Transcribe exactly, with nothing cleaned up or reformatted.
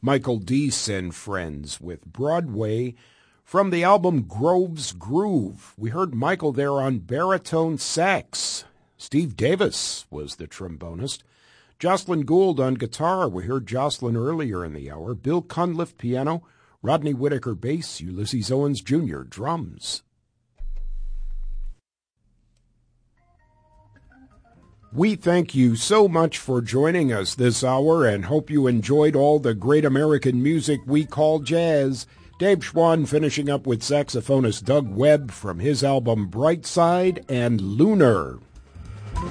Michael Deese and Friends with Broadway from the album Grove's Groove. We heard Michael there on baritone sax. Steve Davis was the trombonist. Jocelyn Gould on guitar. We heard Jocelyn earlier in the hour. Bill Cunliffe piano. Rodney Whitaker bass. Ulysses Owens Junior drums. We thank you so much for joining us this hour and hope you enjoyed all the great American music we call jazz. Dave Schwann finishing up with saxophonist Doug Webb from his album Bright Side and Lunar.